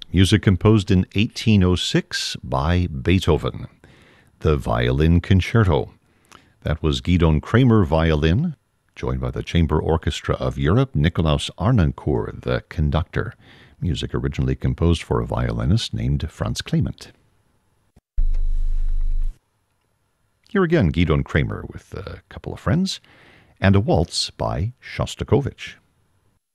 music composed in 1806 by Beethoven. The Violin Concerto. That was Gidon Kremer violin, joined by the Chamber Orchestra of Europe, Nikolaus Arnoncourt, the conductor. Music originally composed for a violinist named Franz Clement. Here again, Gidon Kremer with a couple of friends, and a waltz by Shostakovich.